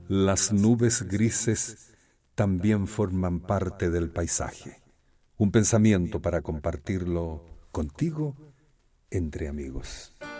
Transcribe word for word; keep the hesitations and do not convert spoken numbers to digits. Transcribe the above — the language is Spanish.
las nubes grises también forman parte del paisaje. Un pensamiento para compartirlo contigo entre amigos.